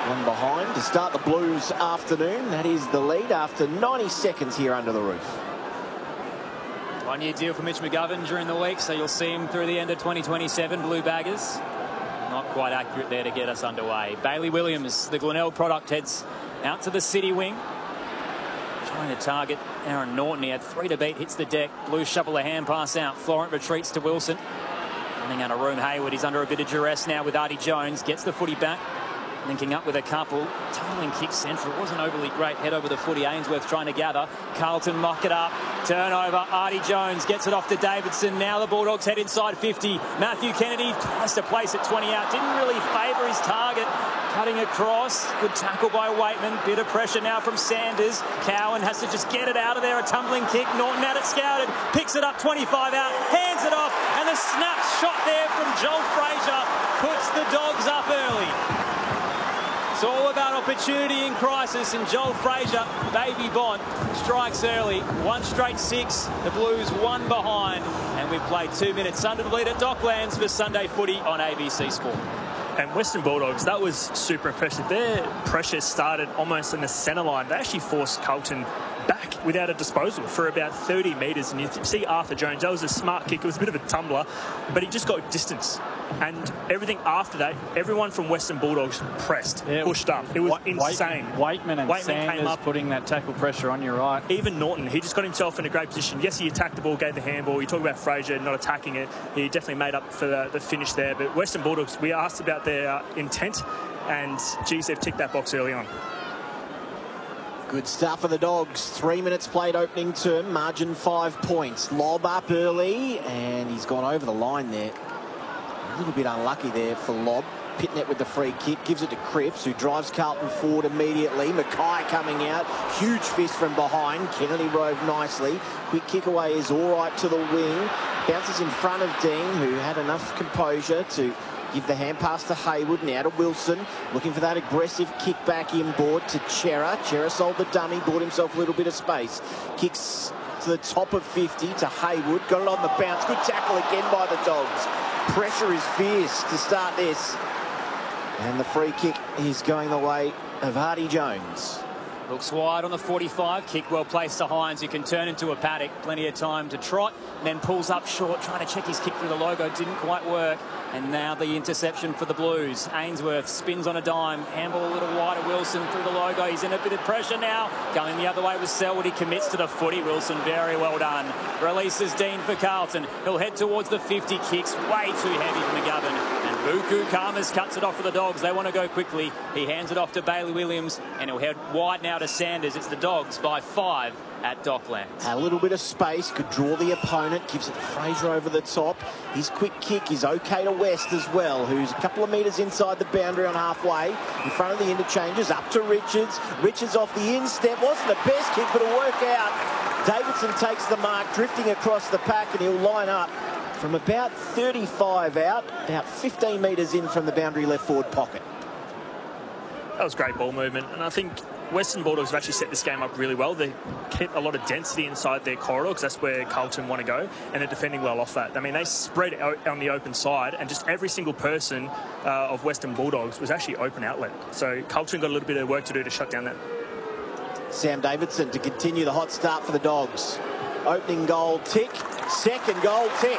One behind to start the Blues afternoon. That is the lead after 90 seconds here under the roof. One-year deal for Mitch McGovern during the week, so you'll see him through the end of 2027, Blue Baggers. Not quite accurate there to get us underway. Bailey Williams, the Glenelg product, heads out to the city wing. Trying to target Aaron Norton. He had 3 to beat, hits the deck. Blues shuffle a hand pass out. Florent retreats to Wilson. Running out of room, Hayward. He's under a bit of duress now with Artie Jones. Gets the footy back. Linking up with a couple. Tumbling kick central. It wasn't overly great. Head over the footy. Ainsworth trying to gather. Carlton mock it up. Turnover. Artie Jones gets it off to Davidson. Now the Bulldogs head inside 50. Matthew Kennedy tries to place it 20 out. Didn't really favour his target. Cutting across. Good tackle by Waitman. Bit of pressure now from Sanders. Cowan has to just get it out of there. A tumbling kick. Norton had it scouted. Picks it up 25 out. Hands it off. And the snap shot there from Joel Fraser puts the Dogs up early. It's all about opportunity in crisis, and Joel Fraser, baby Bond, strikes early. 1 straight 6, the Blues 1 behind, and we've played 2 minutes under the lead at Docklands for Sunday Footy on ABC Sport. And Western Bulldogs, that was super impressive. Their pressure started almost in the centre line. They actually forced Carlton back without a disposal for about 30 metres. And you see Arthur Jones, that was a smart kick. It was a bit of a tumbler, but he just got distance. And everything after that, everyone from Western Bulldogs pressed, pushed up. It was insane. Waitman and Sanders came up, putting that tackle pressure on, you're right. Even Norton, he just got himself in a great position. Yes, he attacked the ball, gave the handball. You talk about Fraser not attacking it. He definitely made up for the finish there. But Western Bulldogs, we asked about their intent, and geez, they've ticked that box early on. Good start for the Dogs. 3 minutes played opening term. Margin 5 points. Lob up early, and he's gone over the line there. A little bit unlucky there for Lob. Pitnet with the free kick. Gives it to Cripps, who drives Carlton forward immediately. Mackay coming out. Huge fist from behind. Kennedy rove nicely. Quick kick away is all right to the wing. Bounces in front of Dean, who had enough composure to give the hand pass to Hayward. Now to Wilson, looking for that aggressive kick back inboard to Chera. Chera sold the dummy, bought himself a little bit of space. Kicks to the top of 50 to Hayward. Got it on the bounce. Good tackle again by the Dogs. Pressure is fierce to start this. And the free kick is going the way of Artie Jones. Looks wide on the 45. Kick well placed to Hines, who can turn into a paddock. Plenty of time to trot. And then pulls up short, trying to check his kick through the logo. Didn't quite work. And now the interception for the Blues. Ainsworth spins on a dime. Handball a little wider. Wilson through the logo. He's in a bit of pressure now. Going the other way with Selwood. He commits to the footy. Wilson, very well done. Releases Dean for Carlton. He'll head towards the 50. Kicks way too heavy for McGovern. And Buku Khamis cuts it off for the Dogs. They want to go quickly. He hands it off to Bailey Williams. And he'll head wide now to Sanders. It's the Dogs by 5 at Docklands. A little bit of space, could draw the opponent, gives it to Fraser over the top. His quick kick is okay to West as well, who's a couple of metres inside the boundary on halfway. In front of the interchanges, up to Richards. Richards off the instep. Wasn't the best kick, but it'll work out. Davidson takes the mark, drifting across the pack, and he'll line up from about 35 out, about 15 metres in from the boundary left forward pocket. That was great ball movement, and I think Western Bulldogs have actually set this game up really well. They keep a lot of density inside their corridor, because that's where Carlton want to go, and they're defending well off that. I mean, they spread out on the open side, and just every single person of Western Bulldogs was actually open outlet. So Carlton got a little bit of work to do to shut down that. Sam Davidson to continue the hot start for the Dogs. Opening goal tick, second goal tick.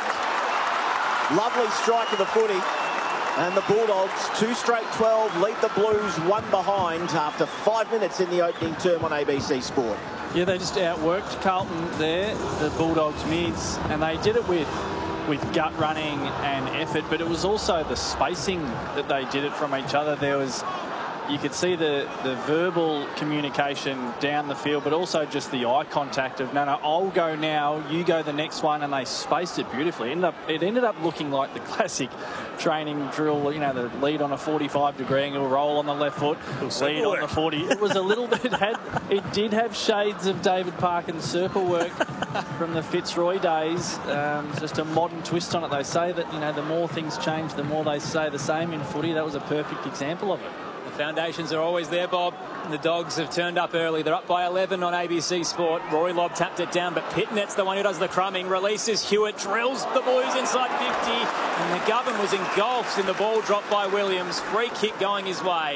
Lovely strike of the footy. And the Bulldogs, 2 straight 12, lead the Blues 1 behind after 5 minutes in the opening term on ABC Sport. Yeah, they just outworked Carlton there, the Bulldogs mids, and they did it with gut running and effort, but it was also the spacing that they did it from each other. There was, you could see the verbal communication down the field, but also just the eye contact of, no, I'll go now, you go the next one, and they spaced it beautifully. It ended up looking like the classic training drill, you know, the lead on a 45-degree angle, roll on the left foot, lead on the 40. It was a little bit, it did have shades of David Parkin's circle work from the Fitzroy days. Just a modern twist on it. They say that, you know, the more things change, the more they stay the same in footy. That was a perfect example of it. Foundations are always there, Bob. The Dogs have turned up early. They're up by 11 on ABC Sport. Rory Lobb tapped it down, but Pitnet's the one who does the crumbing. Releases Hewitt, drills the Blues inside 50. And McGovern was engulfed in the ball dropped by Williams. Free kick going his way.